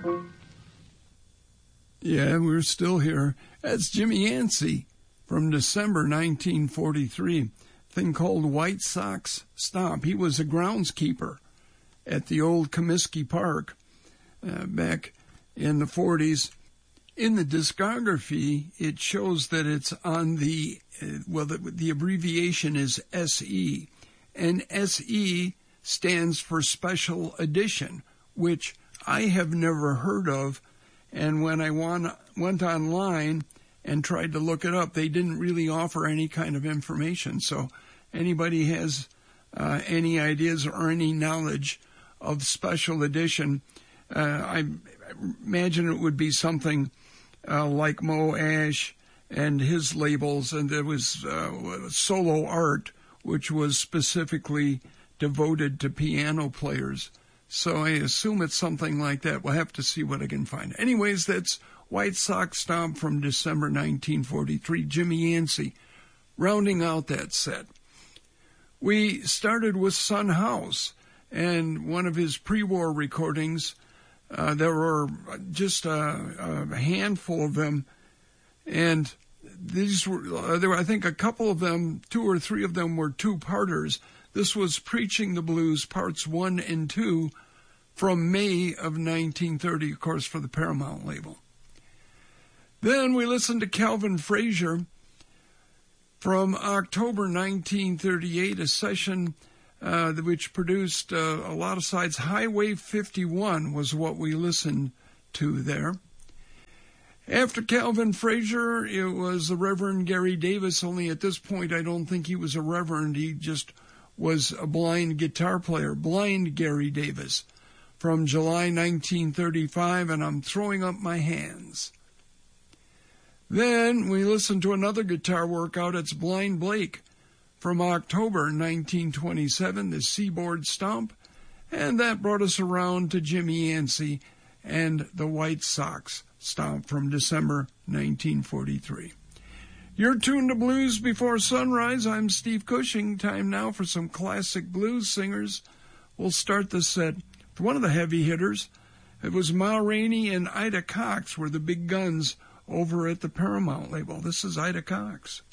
Yeah, we're still here. That's Jimmy Yancey from December 1943, thing called White Sox Stomp. He was a groundskeeper at the old Comiskey Park back in the 40s. In the discography, it shows that it's on the abbreviation is SE, and SE stands for Special Edition, which I have never heard of. And when I went online and tried to look it up, they didn't really offer any kind of information. So anybody has any ideas or any knowledge of Special Edition, I imagine it would be something like Mo Ash and his labels, and there was Solo Art, which was specifically devoted to piano players. So I assume it's something like that. We'll have to see what I can find. Anyways, that's White Sox Stomp from December 1943, Jimmy Yancey, rounding out that set. We started with Son House, and one of his pre-war recordings. There were just a handful of them, and these there were, I think, a couple of them, 2 or 3 of them were two-parters. This was Preaching the Blues, parts 1 and 2, from May of 1930, of course, for the Paramount label. Then we listened to Calvin Frazier from October 1938, a session which produced a lot of sides. Highway 51 was what we listened to there. After Calvin Frazier, it was the Reverend Gary Davis, only at this point I don't think he was a reverend. He just was a blind guitar player, Blind Gary Davis, from July 1935, and I'm Throwing Up My Hands. Then we listened to another guitar workout. It's Blind Blake from October 1927, the Seaboard Stomp, and that brought us around to Jimmy Yancey and the White Sox Stomp from December 1943. You're tuned to Blues Before Sunrise. I'm Steve Cushing. Time now for some classic blues singers. We'll start the set with one of the heavy hitters. It was Ma Rainey and Ida Cox were the big guns over at the Paramount label. This is Ida Cox.